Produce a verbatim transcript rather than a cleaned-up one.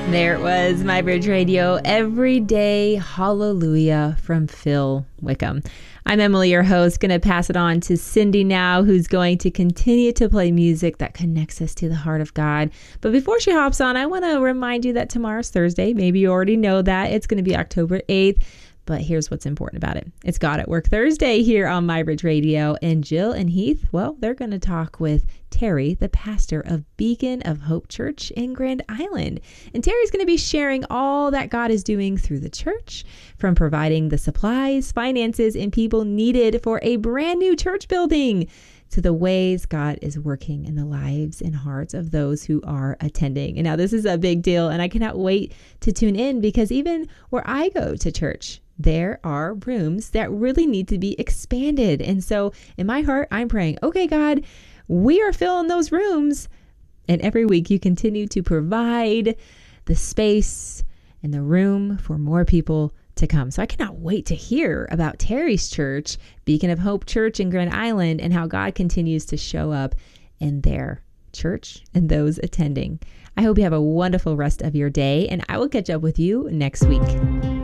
There it was, My Bridge Radio, Every Day Hallelujah from Phil Wickham. I'm Emily, your host, going to pass it on to Cindy now, who's going to continue to play music that connects us to the heart of God. But before she hops on, I want to remind you that tomorrow's Thursday. Maybe you already know that. It's going to be October eighth. But here's what's important about it. It's God at Work Thursday here on My Bridge Radio. And Jill and Heath, well, they're going to talk with Terry, the pastor of Beacon of Hope Church in Grand Island. And Terry's going to be sharing all that God is doing through the church, from providing the supplies, finances, and people needed for a brand new church building, to the ways God is working in the lives and hearts of those who are attending. And now this is a big deal, and I cannot wait to tune in, because even where I go to church, there are rooms that really need to be expanded. And so in my heart, I'm praying, okay, God, we are filling those rooms. And every week you continue to provide the space and the room for more people to come. So I cannot wait to hear about Terry's church, Beacon of Hope Church in Grand Island, and how God continues to show up in their church and those attending. I hope you have a wonderful rest of your day, and I will catch up with you next week.